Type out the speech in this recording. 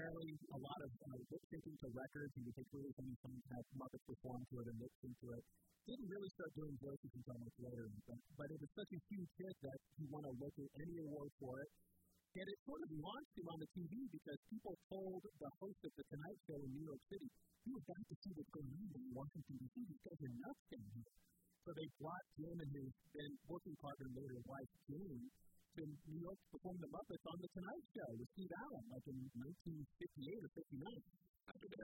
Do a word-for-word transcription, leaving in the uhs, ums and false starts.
primarily a lot of uh, lip syncing to records, and we take really funny songs, have Muppets perform to it and lip sync to it. Didn't really start doing voices until much later, but, but it was such a huge hit that he won a local Emmy Award for it. And it sort of launched him on the T V because people told the host of The Tonight Show in New York City, you have got to see what's going on in Washington, D C because you're nuts down here. So they brought Jim and his then working partner, later wife, Jane, to New York to perform the Muppets on The Tonight Show with Steve Allen, like in nineteen fifty-eight or fifty-nine. After the